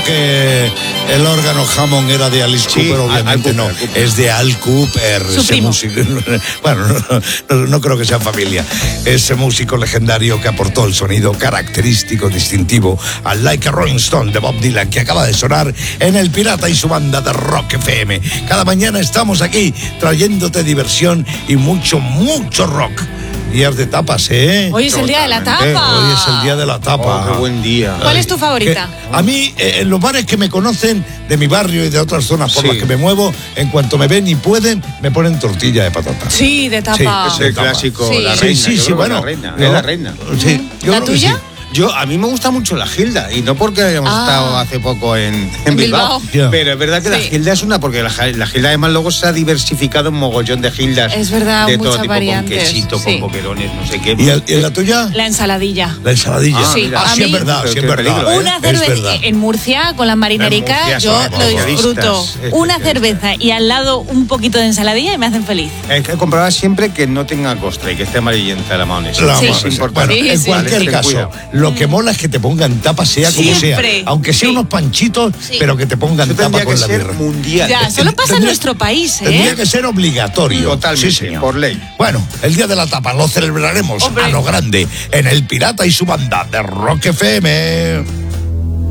que el órgano Hammond era de Alice Cooper, obviamente Al no. Cooper. Es de Al Cooper. Su primo. Bueno, no creo que sean familia. Ese músico legendario que aportó el sonido característico, distintivo al Like a Rolling Stone de Bob Dylan, que acaba de sonar en El Pirata y su banda de Rock FM. Cada mañana estamos aquí trayéndote diversión y mucho rock. Días de tapas, ¿eh? Hoy es el día de la tapa. Hoy es el día de la tapa. Qué buen día. ¿Cuál es tu favorita? A mí, en los bares que me conocen, de mi barrio y de otras zonas por Sí. las que me muevo, en cuanto me ven y pueden, me ponen tortilla de patata. Sí, de tapa. Es el clásico, Sí. la Sí, reina. sí, yo sí, creo que bueno. La reina, yo- es la reina. Sí, yo ¿La creo que tuya? sí. A mí me gusta mucho la Gilda, y no porque hayamos estado hace poco en Bilbao, Bilbao. pero es verdad que la Sí. Gilda es una, porque la Gilda además luego se ha diversificado un mogollón de Gildas. Es verdad, de todo muchas tipo, variantes, con quesito, sí. con boquerones, no sé qué. ¿Y la tuya? La ensaladilla. La ensaladilla. Ah, Sí, mira. a sí, es mí- verdad, sí, es Qué verdad. peligro, ¿eh? Una Es cerveza verdad. en Murcia con las marinerica, Murcia yo son lo especialistas, disfruto. Una especialistas. cerveza y al lado un poquito de ensaladilla y me hacen feliz. Hay que comprobar siempre que no tenga costra y que esté amarillenta la mayonesa. La Sí. vamos a Es hacer. importante. Bueno, Sí, en sí. cualquier Ten caso, cuidado. lo que mola es que te pongan tapa, sea como Siempre. sea. Aunque sea Sí. unos panchitos, Sí. pero que te pongan Eso tapa tendría con que la ser birra. mundial. Ya, solo pasa en Tendría- nuestro país, Tendría ¿eh? que ser obligatorio. Totalmente, Sí, señor. por ley. Bueno, el día de la tapa lo celebraremos Hombre. a lo grande en El Pirata y su banda de Rock FM.